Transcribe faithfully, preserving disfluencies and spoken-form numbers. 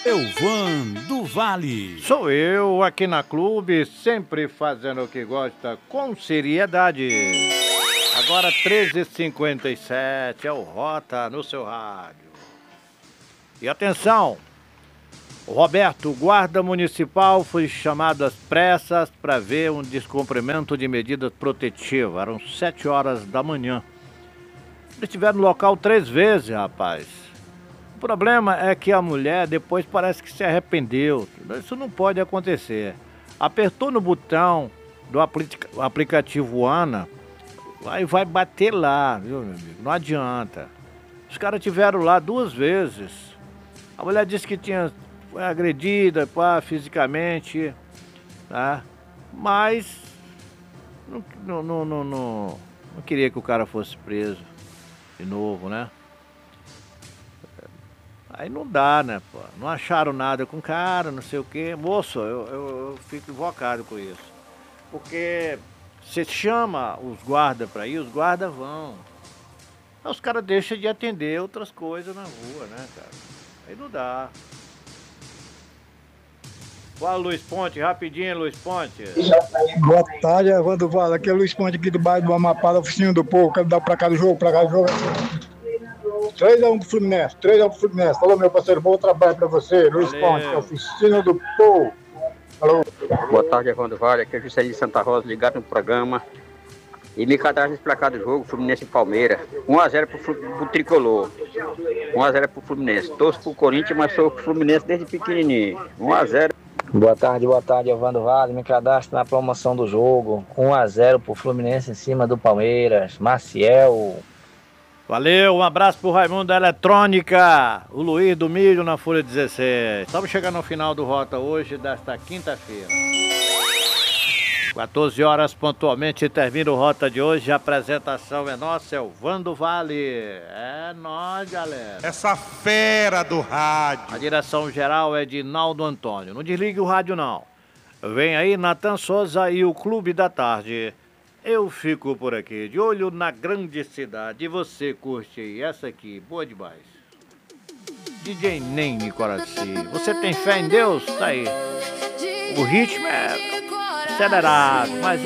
Elvan do Vale. Sou eu aqui na Clube, sempre fazendo o que gosta com seriedade. Agora treze e cinquenta e sete, é o Rota no seu rádio. E atenção, o Roberto, guarda municipal, foi chamado às pressas para ver um descumprimento de medidas protetivas. Eram sete horas da manhã. Eles estiveram no local três vezes, rapaz. O problema é que a mulher depois parece que se arrependeu. Isso não pode acontecer. Apertou no botão do aplica- aplicativo Ana, aí vai bater lá, viu, meu amigo? Não adianta. Os caras tiveram lá duas vezes. A mulher disse que tinha foi agredida, pá, fisicamente, tá? Mas não, não, não, não, não, não queria que o cara fosse preso de novo, né? Aí não dá, né, pô? Não acharam nada com o cara, não sei o quê. Moço, eu, eu, eu fico invocado com isso. Porque você chama os guardas pra ir, os guardas vão. Aí os caras deixam de atender outras coisas na rua, né, cara? Aí não dá. Fala, Luiz Ponte, rapidinho, Luiz Ponte. Boa tarde, Evandro Vale. Aqui é Luiz Ponte aqui do bairro do Amapá, da oficina do povo. Quero dar pra cá do jogo, pra cá do jogo. três a um pro Fluminense, três a um pro Fluminense. Falou, meu parceiro, bom trabalho pra você. Luiz Valeu. Ponte, oficina do povo. Falou. Boa tarde, Evandro Vale. Aqui é o Juscelino de Santa Rosa, ligado no programa. E me cadastro nesse placar do jogo, Fluminense e Palmeiras. um a zero pro, pro Tricolor. um a zero pro Fluminense. Torço pro Corinthians, mas sou Fluminense desde pequenininho. um a zero. Boa tarde, boa tarde, Evandro Vale. Me cadastro na promoção do jogo. um a zero pro Fluminense em cima do Palmeiras. Maciel. Valeu, um abraço pro Raimundo da Eletrônica, o Luiz do Milho na Folha dezesseis. Estamos chegando ao final do Rota hoje, desta quinta-feira. quatorze horas pontualmente termina o Rota de hoje. A apresentação é nossa, é o Vando Vale. É nóis, galera. Essa fera do rádio. A direção geral é de Naldo Antônio. Não desligue o rádio, não. Vem aí Natan Souza e o Clube da Tarde. Eu fico por aqui, de olho na grande cidade. E você curte aí essa aqui, boa demais. D J Nene Coraci. Você tem fé em Deus? Tá aí. O ritmo é acelerado, mas